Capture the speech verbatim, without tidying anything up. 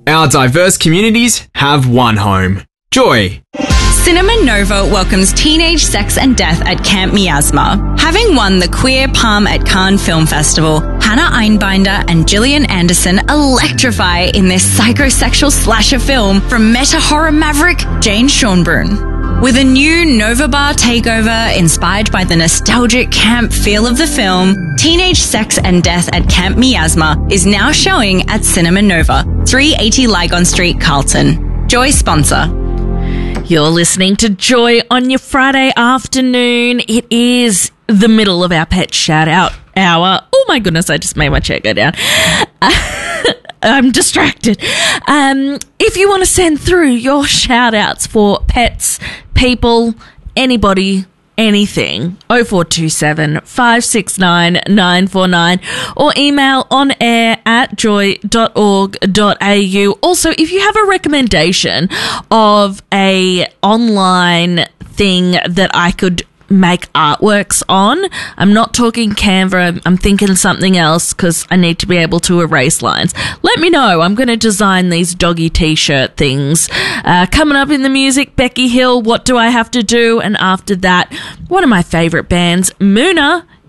Our diverse communities have one home. Joy. Cinema Nova welcomes Teenage Sex and Death at Camp Miasma. Having won the Queer Palm at Cannes Film Festival, Hannah Einbinder and Gillian Anderson electrify in this psychosexual slasher film from meta-horror maverick Jane Schonbrun. With a new Nova Bar takeover inspired by the nostalgic camp feel of the film, Teenage Sex and Death at Camp Miasma is now showing at Cinema Nova, three eighty Lygon Street, Carlton. Joy sponsor. You're listening to Joy on your Friday afternoon. It is the middle of our pet shout-out hour. Oh, my goodness, I just made my chair go down. I'm distracted. Um, if you want to send through your shout-outs for pets, people, anybody, anything, oh four two seven, five six nine, nine four nine or email on air at joy dot org dot a u. Also, if you have a recommendation of a online thing that I could make artworks on, I'm not talking Canva, I'm thinking something else because I need to be able to erase lines. Let me know. I'm going to design these doggy t-shirt things. Uh, coming up in the music, Becky Hill, What Do I Have to Do? And after that, one of my favourite bands, Moona,